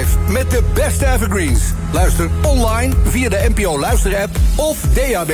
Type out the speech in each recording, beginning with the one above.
Live met de beste evergreens. Luister online via de NPO Luisterapp of DAB+.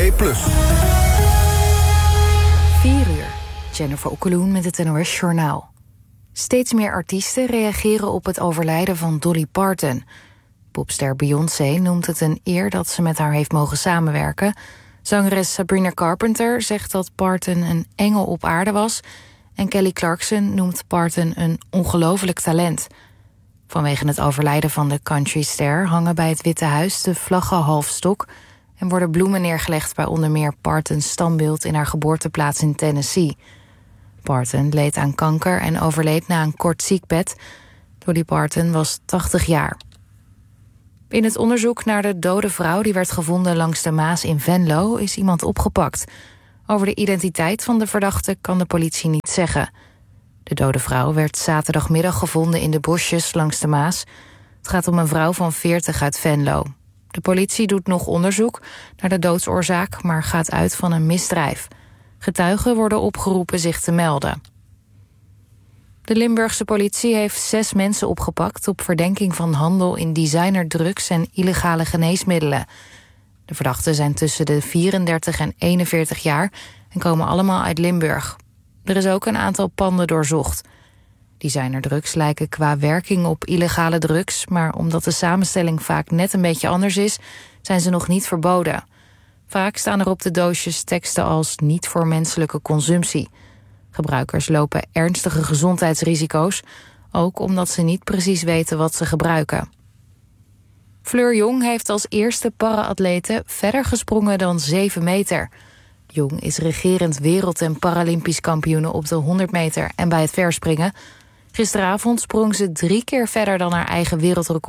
4 uur. Jennifer Okkeloen met het NOS Journaal. Steeds meer artiesten reageren op het overlijden van Dolly Parton. Popster Beyoncé noemt het een eer dat ze met haar heeft mogen samenwerken. Zangeres Sabrina Carpenter zegt dat Parton een engel op aarde was. En Kelly Clarkson noemt Parton een ongelooflijk talent. Vanwege het overlijden van de countryster hangen bij het Witte Huis de vlaggen halfstok en worden bloemen neergelegd bij onder meer Partons standbeeld in haar geboorteplaats in Tennessee. Parton leed aan kanker en overleed na een kort ziekbed. Dolly Parton was 80 jaar. In het onderzoek naar de dode vrouw die werd gevonden langs de Maas in Venlo is iemand opgepakt. Over de identiteit van de verdachte kan de politie niet zeggen. De dode vrouw werd zaterdagmiddag gevonden in de bosjes langs de Maas. Het gaat om een vrouw van 40 uit Venlo. De politie doet nog onderzoek naar de doodsoorzaak, maar gaat uit van een misdrijf. Getuigen worden opgeroepen zich te melden. De Limburgse politie heeft 6 mensen opgepakt op verdenking van handel in designerdrugs en illegale geneesmiddelen. De verdachten zijn tussen de 34 en 41 jaar en komen allemaal uit Limburg. Er is ook een aantal panden doorzocht. Designerdrugs lijken qua werking op illegale drugs, maar omdat de samenstelling vaak net een beetje anders is, zijn ze nog niet verboden. Vaak staan er op de doosjes teksten als niet voor menselijke consumptie. Gebruikers lopen ernstige gezondheidsrisico's, ook omdat ze niet precies weten wat ze gebruiken. Fleur Jong heeft als eerste para-atlete verder gesprongen dan 7 meter. Jong is regerend wereld- en paralympisch kampioene op de 100 meter en bij het verspringen. Gisteravond sprong ze 3 keer verder dan haar eigen wereldrecord